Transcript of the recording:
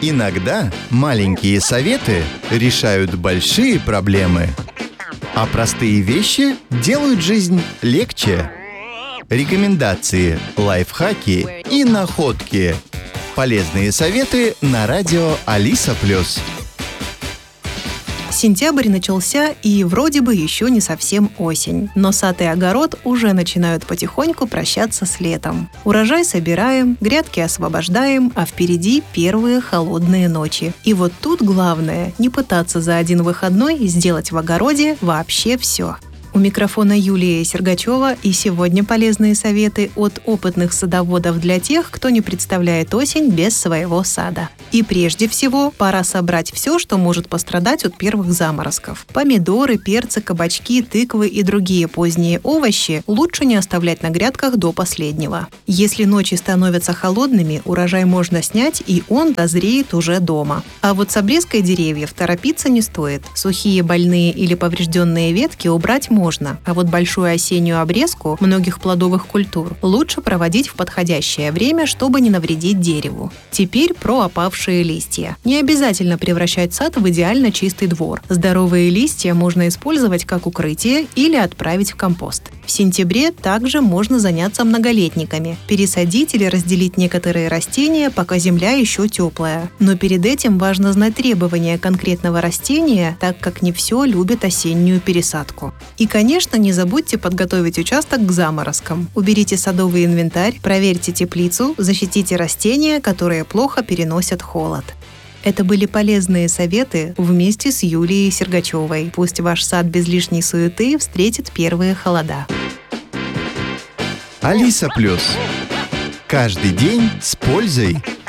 Иногда маленькие советы решают большие проблемы, а простые вещи делают жизнь легче. Рекомендации, лайфхаки и находки. Полезные советы на радио Алиса+. Сентябрь начался, и вроде бы еще не совсем осень. Но сад и огород уже начинают потихоньку прощаться с летом. Урожай собираем, грядки освобождаем, а впереди первые холодные ночи. И вот тут главное – не пытаться за один выходной сделать в огороде вообще все. У микрофона Юлия Сергачева, и сегодня полезные советы от опытных садоводов для тех, кто не представляет осень без своего сада. И прежде всего, пора собрать все, что может пострадать от первых заморозков. Помидоры, перцы, кабачки, тыквы и другие поздние овощи лучше не оставлять на грядках до последнего. Если ночи становятся холодными, урожай можно снять, и он дозреет уже дома. А вот с обрезкой деревьев торопиться не стоит. Сухие, больные или поврежденные ветки убрать можно, а вот большую осеннюю обрезку многих плодовых культур лучше проводить в подходящее время, чтобы не навредить дереву. Теперь про опавшие листья. Не обязательно превращать сад в идеально чистый двор. Здоровые листья можно использовать как укрытие или отправить в компост. В сентябре также можно заняться многолетниками, пересадить или разделить некоторые растения, пока земля еще теплая. Но перед этим важно знать требования конкретного растения, так как не все любит осеннюю пересадку. И, конечно, не забудьте подготовить участок к заморозкам. Уберите садовый инвентарь, проверьте теплицу, защитите растения, которые плохо переносят холод. Это были полезные советы вместе с Юлией Сергачевой. Пусть ваш сад без лишней суеты встретит первые холода. Алиса+. Каждый день с пользой.